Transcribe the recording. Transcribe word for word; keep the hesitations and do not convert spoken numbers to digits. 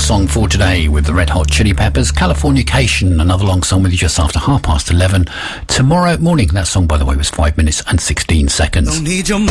song for today with the Red Hot Chili Peppers, Californication, another long song with you just after half past eleven tomorrow morning. That song, by the way, was five minutes and sixteen seconds. Don't need your